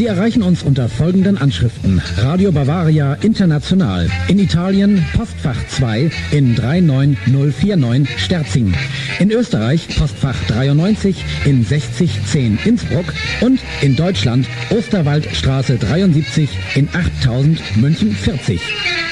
Sie erreichen uns unter folgenden Anschriften. Radio Bavaria International. In Italien Postfach 2 in 39049 Sterzing. In Österreich Postfach 93 in 6010 Innsbruck. Und in Deutschland Osterwaldstraße 73 in 8000 München 40.